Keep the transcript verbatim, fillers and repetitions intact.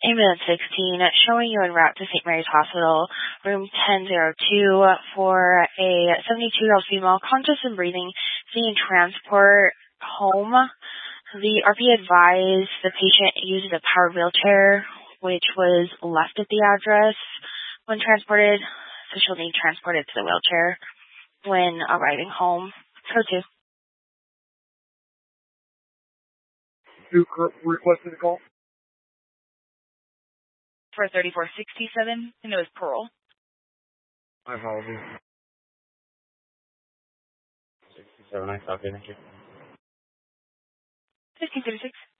Ambulance sixteen, showing you en route to Saint Mary's Hospital, room ten oh two, for a seventy-two-year-old female, conscious and breathing, seeking transport home. The R P advised the patient uses a powered wheelchair, which was left at the address when transported, so she'll need transported to the wheelchair when arriving home. So two. Who requested the call? For thirty-four sixty-seven, and it was Pearl. My apologies. sixty-seven, I thought, thank you. fifteen thirty-six.